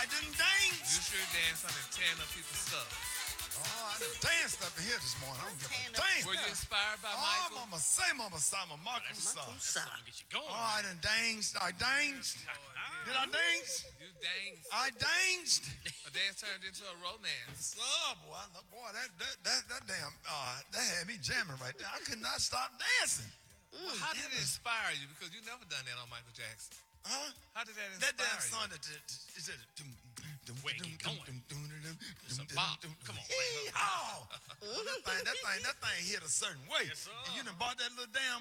I didn't dance. You sure dance on and tearing up people's stuff. Oh, I done danced up in here this morning. I'm What's gonna tearing up? dance. Were you inspired by Oh, Michael? mama say, mama sa, mama Makusa. Song get you going. Oh, I done danced. I danced. Did I dance? You danced. I danced. A dance turned into a romance. Oh boy, that damn that had me jamming right there. I could not stop dancing. Well, how did it inspire you? Because you never done that on Michael Jackson. Huh? How did that inspire That damn you? song that is it? Wait, keep going. It's a bop. Come on, Oh, that thing hit a certain way. Yes, sir. And you done bought that little damn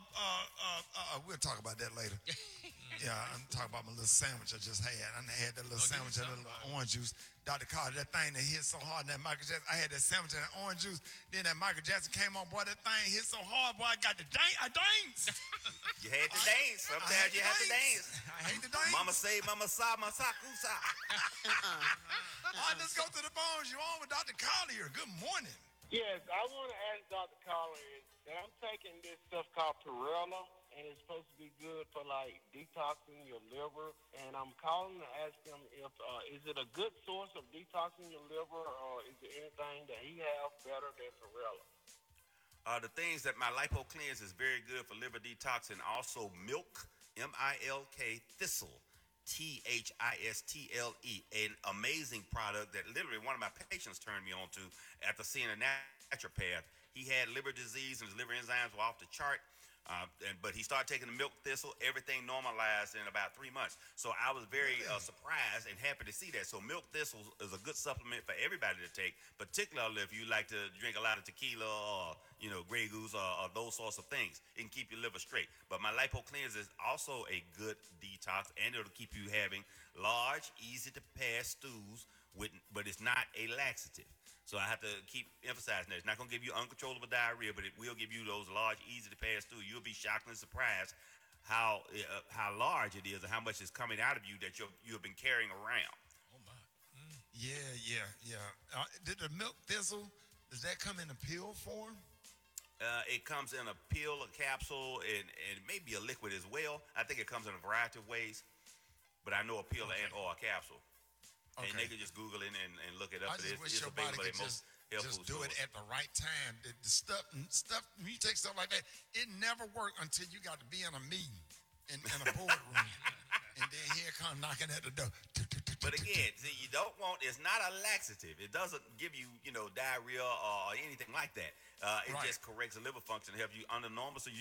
we'll talk about that later. Yeah, I'm talking about my little sandwich I just had. I had that little sandwich and a little orange juice. Dr. Carter, that thing that hit so hard in that Michael Jackson. I had that sandwich and that orange juice. Then that Michael Jackson came on, boy, that thing hit so hard, boy, I got the dance. I danced. You had to dance. Sometimes you have to dance. I hate to dance. Mama say, mama sa, masakusa. All right, let's go to the phones. You're on with Dr. Collier. Good morning. Yes, I want to ask Dr. Collins that I'm taking this stuff called Perella, and it's supposed to be good for like detoxing your liver. And I'm calling to ask him if is it a good source of detoxing your liver, or is there anything that he has better than Perella? The things that my lipo cleanse is very good for liver detox, and also milk, milk, thistle, thistle, an amazing product that literally one of my patients turned me on to after seeing a naturopath. He had liver disease and his liver enzymes were off the chart. But he started taking the milk thistle, everything normalized in about 3 months. So I was very surprised and happy to see that. So milk thistle is a good supplement for everybody to take, particularly if you like to drink a lot of tequila or Grey Goose or those sorts of things. It can keep your liver straight. But my lipo cleanse is also a good detox, and it'll keep you having large, easy to pass stools, but it's not a laxative. So I have to keep emphasizing that. It's not going to give you uncontrollable diarrhea, but it will give you those large, easy to pass through. You'll be shockingly surprised how large it is and how much is coming out of you that you have been carrying around. Oh, my. Yeah. Did the milk thistle, does that come in a pill form? It comes in a pill, a capsule, and maybe a liquid as well. I think it comes in a variety of ways, but I know a pill and or a capsule. Okay. And they can just Google it and look it up. I just wish your body could just do it at the right time. The stuff, when you take stuff like that, it never worked until you got to be in a meeting, in a boardroom. And then here come knocking at the door. But again, see, you don't want, it's not a laxative. It doesn't give you, diarrhea or anything like that. It Right. just corrects the liver function to help you under normal. So you